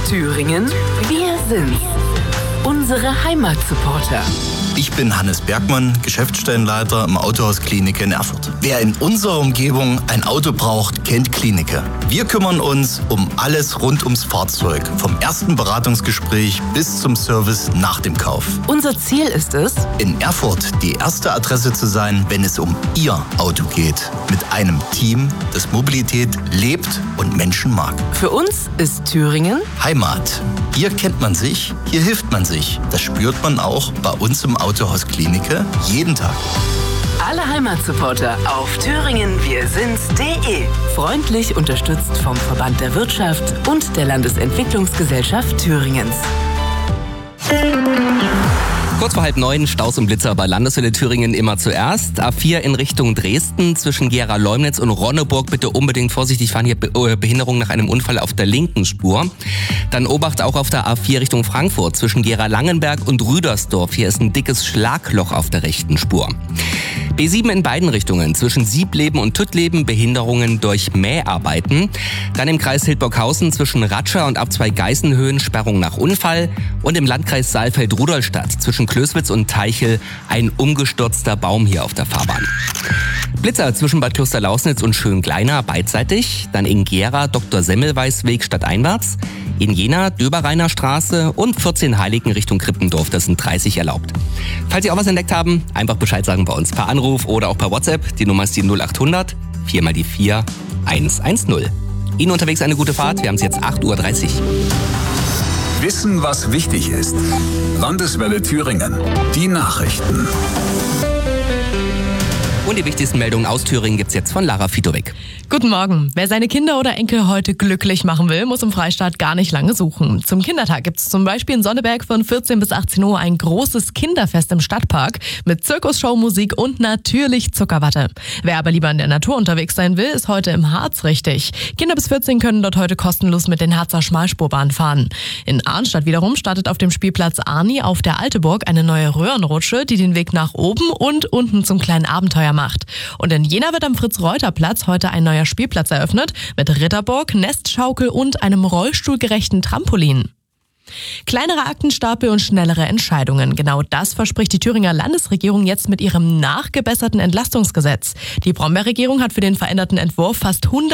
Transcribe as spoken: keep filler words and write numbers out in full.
Thüringen, wir sind's. Unsere Heimatsupporter. Ich bin Hannes Bergmann, Geschäftsstellenleiter im Autohaus Klinike in Erfurt. Wer in unserer Umgebung ein Auto braucht, kennt Klinike. Wir kümmern uns um alles rund ums Fahrzeug, vom ersten Beratungsgespräch bis zum Service nach dem Kauf. Unser Ziel ist es, in Erfurt die erste Adresse zu sein, wenn es um Ihr Auto geht. Mit einem Team, das Mobilität lebt und Menschen mag. Für uns ist Thüringen Heimat. Hier kennt man sich, hier hilft man sich. Das spürt man auch bei uns im Autohaus Klinike jeden Tag. Alle Heimatsupporter auf thüringen wir sind's punkt de. Freundlich unterstützt vom Verband der Wirtschaft und der Landesentwicklungsgesellschaft Thüringens. Kurz vor halb neun, Staus und Blitzer bei Landeswelle Thüringen immer zuerst. A vier in Richtung Dresden zwischen Gera-Leumnitz und Ronneburg. Bitte unbedingt vorsichtig fahren, hier Be- Behinderung nach einem Unfall auf der linken Spur. Dann Obacht auch auf der A vier Richtung Frankfurt zwischen Gera-Langenberg und Rüdersdorf. Hier ist ein dickes Schlagloch auf der rechten Spur. B sieben in beiden Richtungen, zwischen Siebleben und Tüttleben, Behinderungen durch Mäharbeiten. Dann im Kreis Hildburghausen zwischen Ratscher und Abzweig Geißenhöhen, Sperrung nach Unfall. Und im Landkreis Saalfeld-Rudolstadt zwischen Klößwitz und Teichel ein umgestürzter Baum hier auf der Fahrbahn. Blitzer zwischen Bad Klosterlausnitz und Schöngleiner beidseitig. Dann in Gera Doktor Semmelweis Weg stadteinwärts. In Jena Döbereiner Straße und vierzehn Heiligen Richtung Krippendorf, das sind dreißig erlaubt. Falls Sie auch was entdeckt haben, einfach Bescheid sagen bei uns per Anruf oder auch per WhatsApp. Die Nummer ist die null acht hundert, vier mal die vier, eins eins null. Ihnen unterwegs eine gute Fahrt, wir haben es jetzt acht Uhr dreißig. Wissen, was wichtig ist. Landeswelle Thüringen. Die Nachrichten. Und die wichtigsten Meldungen aus Thüringen gibt's jetzt von Lara Fitowik. Guten Morgen. Wer seine Kinder oder Enkel heute glücklich machen will, muss im Freistaat gar nicht lange suchen. Zum Kindertag gibt's zum Beispiel in Sonneberg von vierzehn bis achtzehn Uhr ein großes Kinderfest im Stadtpark mit Zirkusshow, Musik und natürlich Zuckerwatte. Wer aber lieber in der Natur unterwegs sein will, ist heute im Harz richtig. Kinder bis vierzehn können dort heute kostenlos mit den Harzer Schmalspurbahnen fahren. In Arnstadt wiederum startet auf dem Spielplatz Arni auf der Alteburg eine neue Röhrenrutsche, die den Weg nach oben und unten zum kleinen Abenteuer macht. Und in Jena wird am Fritz-Reuter-Platz heute ein neuer Spielplatz eröffnet mit Ritterburg, Nestschaukel und einem rollstuhlgerechten Trampolin. Kleinere Aktenstapel und schnellere Entscheidungen. Genau das verspricht die Thüringer Landesregierung jetzt mit ihrem nachgebesserten Entlastungsgesetz. Die Brombeerregierung hat für den veränderten Entwurf fast hundert